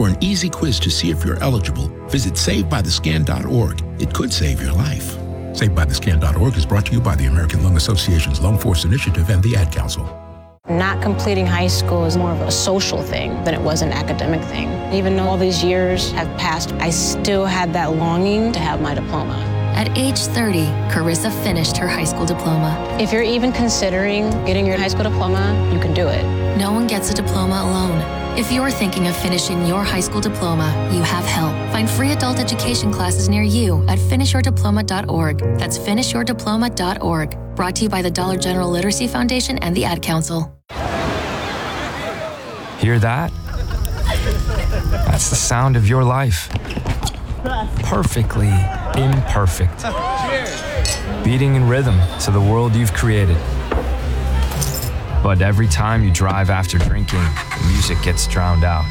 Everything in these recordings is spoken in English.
For an easy quiz to see if you're eligible, visit SaveByTheScan.org. It could save your life. SaveByTheScan.org is brought to you by the American Lung Association's Lung Force Initiative and the Ad Council. Not completing high school is more of a social thing than it was an academic thing. Even though all these years have passed, I still had that longing to have my diploma. At age 30, Carissa finished her high school diploma. If you're even considering getting your high school diploma, you can do it. No one gets a diploma alone. If you're thinking of finishing your high school diploma, you have help. Find free adult education classes near you at finishyourdiploma.org. That's finishyourdiploma.org. Brought to you by the Dollar General Literacy Foundation and the Ad Council. Hear that? That's the sound of your life. Perfectly imperfect. Beating in rhythm to the world you've created. But every time you drive after drinking, the music gets drowned out.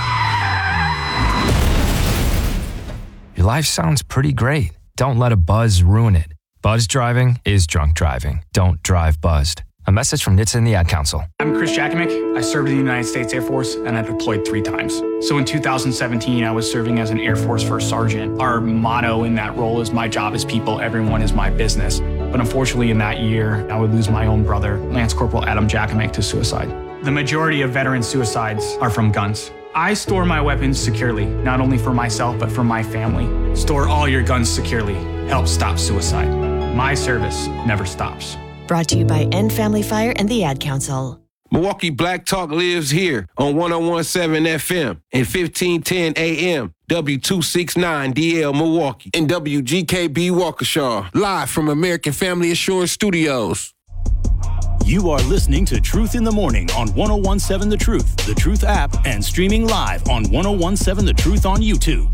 Your life sounds pretty great. Don't let a buzz ruin it. Buzz driving is drunk driving. Don't drive buzzed. A message from NHTSA and the Ad Council. I'm Chris Jakimick. I served in the United States Air Force and I deployed 3 times. So in 2017, I was serving as an Air Force First Sergeant. Our motto in that role is my job is people, everyone is my business. But unfortunately in that year, I would lose my own brother, Lance Corporal Adam Jakimick, to suicide. The majority of veteran suicides are from guns. I store my weapons securely, not only for myself, but for my family. Store all your guns securely. Help stop suicide. My service never stops. Brought to you by End Family Fire and the Ad Council. Milwaukee Black Talk lives here on 101.7 FM and 1510 AM, W269DL Milwaukee, and WGKB Waukesha, live from American Family Assurance Studios. You are listening to Truth in the Morning on 101.7 The Truth app, and streaming live on 101.7 The Truth on YouTube.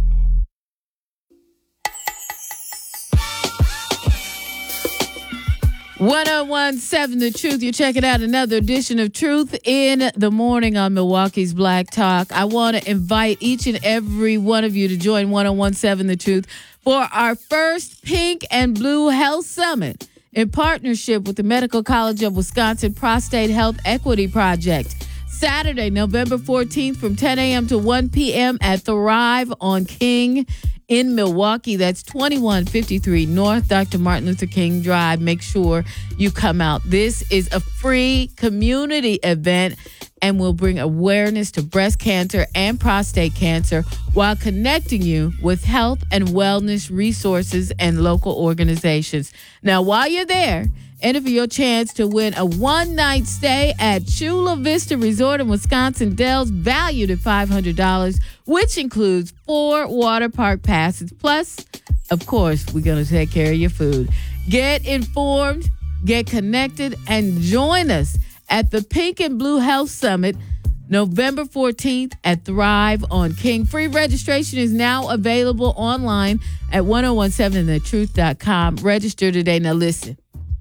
.101.7 The Truth. You're checking out another edition of Truth in the Morning on Milwaukee's Black Talk. I want to invite each and every one of you to join 101.7 The Truth for our first Pink and Blue Health Summit in partnership with the Medical College of Wisconsin Prostate Health Equity Project. Saturday, November 14th from 10 a.m. to 1 p.m. at Thrive on King in Milwaukee. That's 2153 North Dr. Martin Luther King Drive. Make sure you come out. This is a free community event and will bring awareness to breast cancer and prostate cancer while connecting you with health and wellness resources and local organizations. Now, while you're there, enter for your chance to win a one-night stay at Chula Vista Resort in Wisconsin Dells, valued at $500, which includes 4 water park passes. Plus, of course, we're going to take care of your food. Get informed, get connected, and join us at the Pink and Blue Health Summit, November 14th at Thrive on King. Free registration is now available online at 1017thetruth.com. Register today. Now, listen.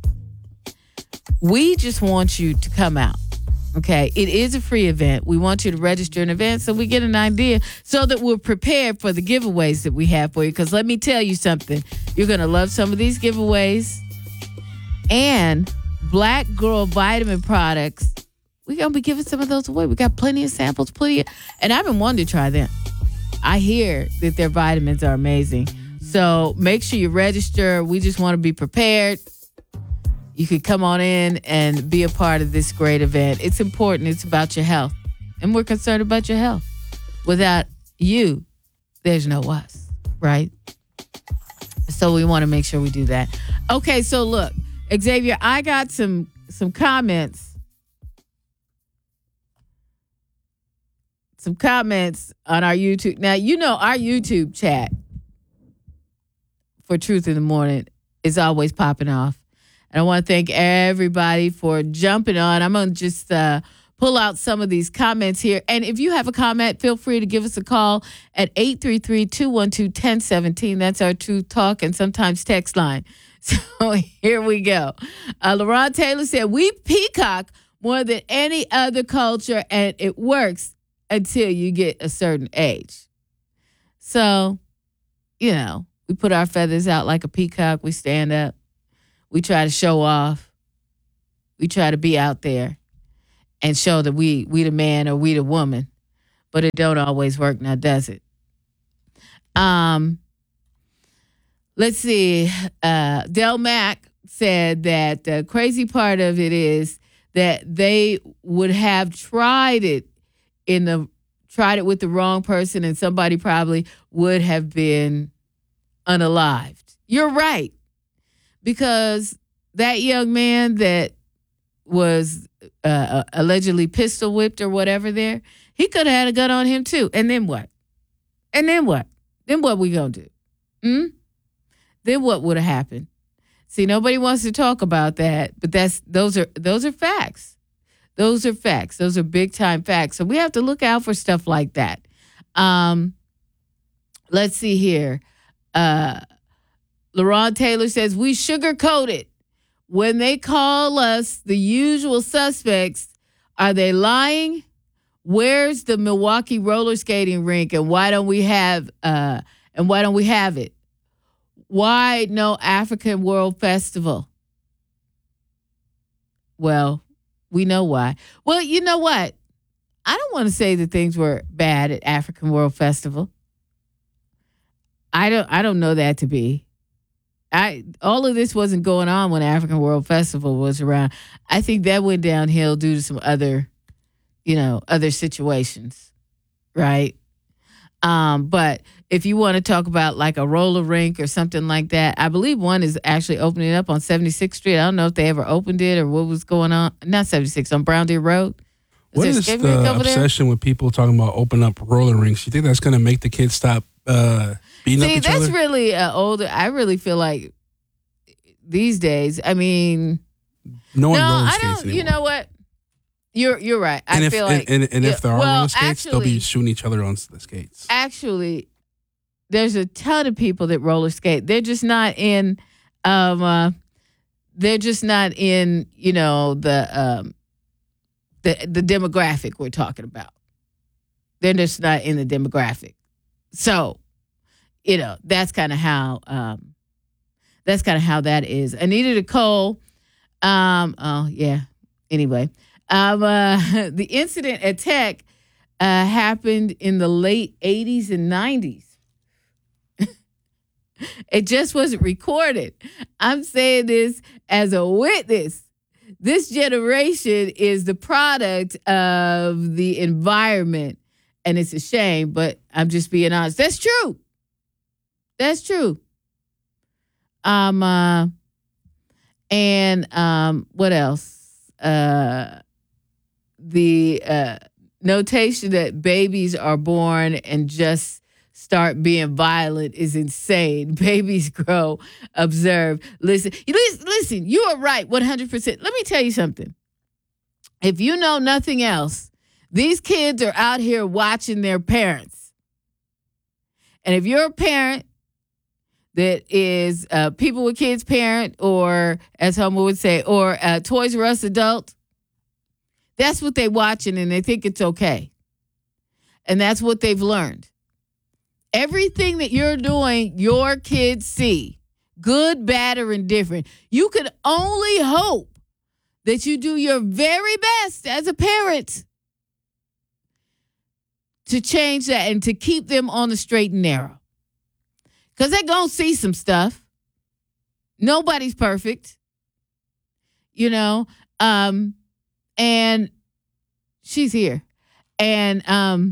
We just want you to come out, okay? It is a free event. We want you to register in advance so we get an idea so that we're prepared for the giveaways that we have for you. Because let me tell you something. You're going to love some of these giveaways. And Black Girl vitamin products, we're going to be giving some of those away. We got plenty of samples, and I've been wanting to try them. I hear that their vitamins are amazing. So make sure you register. We just want to be prepared. You could come on in and be a part of this great event. It's important. It's about your health. And we're concerned about your health. Without you, there's no us, right? So we want to make sure we do that. Okay, so look, Xavier, I got some comments. Some comments on our YouTube. Now, you know our YouTube chat for Truth in the Morning is always popping off. And I want to thank everybody for jumping on. I'm going to just pull out some of these comments here. And if you have a comment, feel free to give us a call at 833-212-1017. That's our Truth Talk and sometimes text line. So here we go. LaRon Taylor said, we peacock more than any other culture, and it works until you get a certain age. So, you know, we put our feathers out like a peacock. We stand up. We try to show off. We try to be out there and show that we the man or we the woman. but it don't always work now, does it? Let's see. Del Mac said that the crazy part of it is that they would have tried it with the wrong person, and somebody probably would have been unalived. You're right. Because that young man that was allegedly pistol whipped or whatever there, he could have had a gun on him too. And then what? Then what we gonna do? Then what would have happened? See, nobody wants to talk about that, but those are facts. Those are facts. Those are big time facts. So we have to look out for stuff like that. Let's see here. LaRon Taylor says, we sugarcoat it. When they call us the usual suspects, are they lying? Where's the Milwaukee roller skating rink, and why don't we have it? Why no African World Festival? Well, we know why. Well, you know what? I don't want to say that things were bad at African World Festival. I don't know that to be. All of this wasn't going on when African World Festival was around. I think that went downhill due to some other situations, right? But if you want to talk about like a roller rink or something like that, I believe one is actually opening up on 76th Street. I don't know if they ever opened it or what was going on. Not 76, on Brown Deer Road. What is the obsession with people talking about opening up roller rinks? You think that's going to make the kids stop beating up each other? See, that's really older. I really feel like these days, I mean, no one roller skates anymore. You know what? You're right. I feel like if there are roller skates, they'll be shooting each other on the skates. Actually, there's a ton of people that roller skate. They're just not in the demographic we're talking about. They're just not in the demographic. So, that's kind of how that is. Anita Nicole, anyway. The incident at Tech happened in the late 80s and 90s. It just wasn't recorded. I'm saying this as a witness. This generation is the product of the environment, and it's a shame, but I'm just being honest. That's true. That's true. And what else? The notation that babies are born and just start being violent is insane. Babies grow, observe, listen. Listen, you are right, 100%. Let me tell you something. If you know nothing else, these kids are out here watching their parents. And if you're a parent that is People with Kids parent, or as Homer would say, or a Toys R Us adult, that's what they're watching and they think it's okay. And that's what they've learned. Everything that you're doing, your kids see, good, bad, or indifferent. You can only hope that you do your very best as a parent to change that and to keep them on the straight and narrow. Because they're going to see some stuff. Nobody's perfect. And she's here. And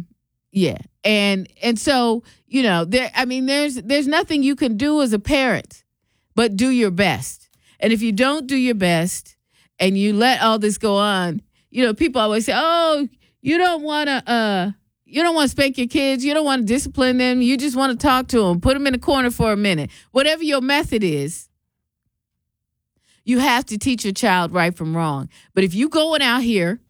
And so, there's nothing you can do as a parent but do your best. And if you don't do your best and you let all this go on, people always say, "Oh, you don't want to spank your kids. You don't want to discipline them. You just want to talk to them, put them in a corner for a minute." Whatever your method is, you have to teach your child right from wrong. But if you going out here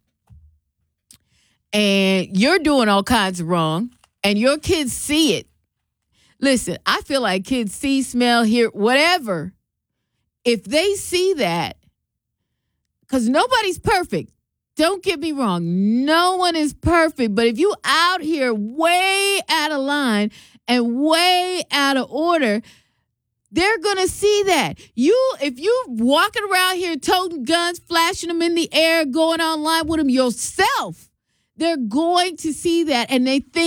and you're doing all kinds of wrong and your kids see it, listen, I feel like kids see, smell, hear, whatever. If they see that, because nobody's perfect. Don't get me wrong. No one is perfect. But if you out here way out of line and way out of order, they're going to see that. If you walking around here toting guns, flashing them in the air, going online with them yourself, They're going to see that and they think